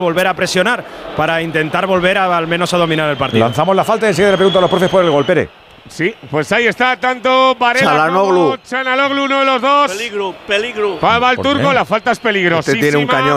volver a presionar para intentar volver al menos a dominar el partido. Lanzamos la falta y enseguida le pregunto a los profes por el gol, Pere. Sí, pues ahí está, tanto Varela como Çalhanoğlu, uno de los dos. Peligro. Va el turco, la falta es peligrosísima. Tiene un cañón.